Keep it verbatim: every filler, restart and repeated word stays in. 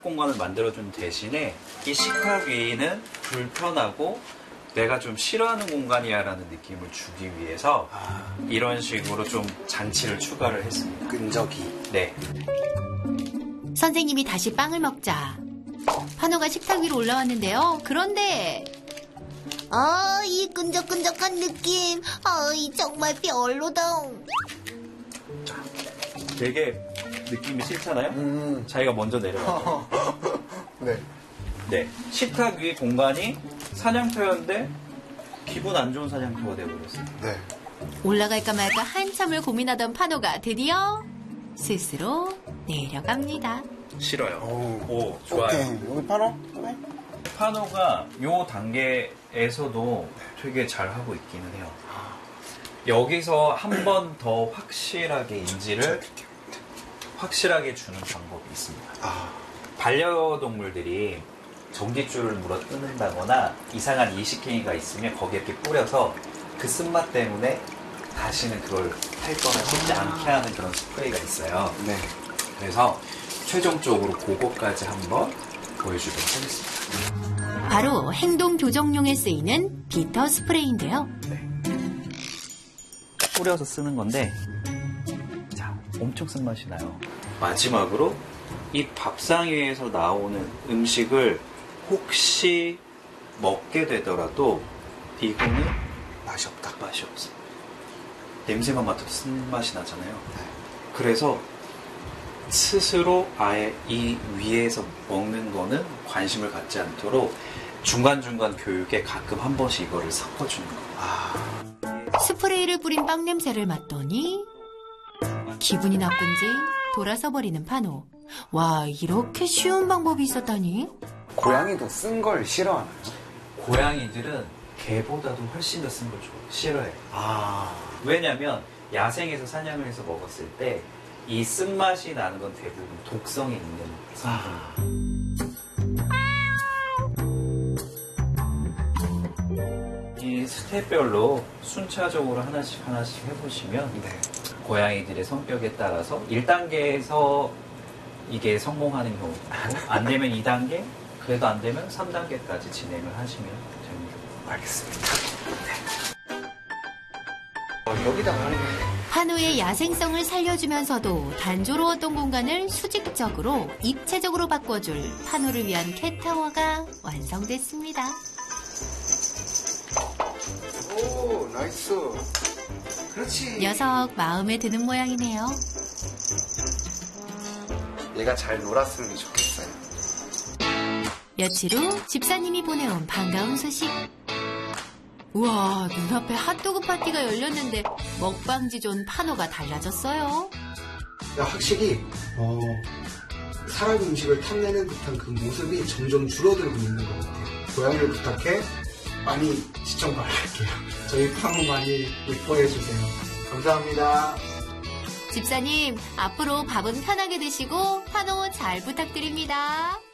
공간을 만들어준 대신에 이 식탁 위는 불편하고 내가 좀 싫어하는 공간이야 라는 느낌을 주기 위해서 아. 이런 식으로 좀 잔치를 추가를 했습니다. 끈적이. 네. 선생님이 다시 빵을 먹자 파노가 식탁 위로 올라왔는데요. 그런데 아, 이 끈적끈적한 느낌. 아, 이 정말 별로다. 자, 되게 느낌이 싫잖아요? 음. 자기가 먼저 내려가요. 네. 네. 식탁 위 공간이 사냥터였는데 기분 안 좋은 사냥터가 되어버렸어요. 네. 올라갈까 말까 한참을 고민하던 파노가 드디어 스스로 내려갑니다. 싫어요. 오, 오 좋아요. 오케이. 여기 파노? 네. 파노가 요 단계에서도 되게 잘하고 있기는 해요. 여기서 한 번 더 확실하게 인지를 확실하게 주는 방법이 있습니다. 아. 반려동물들이 전깃줄을 물어 뜯는다거나 이상한 이식행위가 있으면 거기에 이렇게 뿌려서 그 쓴맛 때문에 다시는 그걸 할 거나 씹지 않게 하는 그런 스프레이가 있어요. 네. 그래서 최종적으로 그거까지 한번 보여주도록 하겠습니다. 바로 행동 교정용에 쓰이는 비터 스프레이인데요. 네. 뿌려서 쓰는 건데 자, 엄청 쓴맛이 나요. 마지막으로 이 밥상 위에서 나오는 음식을 혹시 먹게 되더라도 이거는 맛이 없다. 맛이 없어요. 냄새만 맡아도 쓴맛이 나잖아요. 네. 그래서 스스로 아예 이 위에서 먹는 거는 관심을 갖지 않도록 중간중간 교육에 가끔 한 번씩 이거를 섞어주는 거예요. 아. 스프레이를 뿌린 빵 냄새를 맡더니 기분이 나쁜지 돌아서 버리는 파노. 와, 이렇게 쉬운 방법이 있었다니? 고양이도 쓴 걸 싫어하나요? 고양이들은 개보다도 훨씬 더 쓴 걸 싫어해요. 아. 왜냐면 야생에서 사냥을 해서 먹었을 때 이 쓴맛이 나는 건 대부분 독성이 있는 성분이에요. 이 스텝별로 순차적으로 하나씩 하나씩 해보시면 네. 고양이들의 성격에 따라서 일 단계에서 이게 성공하는 경우도 있고 안 되면 이 단계, 그래도 안 되면 삼 단계까지 진행을 하시면 됩니다. 알겠습니다. 네. 어, 여기다가 하는 거예요. 파노의 야생성을 살려주면서도 단조로웠던 공간을 수직적으로 입체적으로 바꿔줄 파노를 위한 캣타워가 완성됐습니다. 오, 나이스. 그렇지. 녀석 마음에 드는 모양이네요. 얘가 잘 놀았으면 좋겠어요. 며칠 후 집사님이 보내온 반가운 소식. 우와, 눈앞에 핫도그 파티가 열렸는데 먹방지존 파노가 달라졌어요. 야, 확실히 어, 사람 음식을 탐내는 듯한 그 모습이 점점 줄어들고 있는 것 같아요. 고양이를 부탁해 많이 시청 바랄게요. 저희 파노 많이 예뻐해 주세요. 감사합니다. 집사님, 앞으로 밥은 편하게 드시고 파노 잘 부탁드립니다.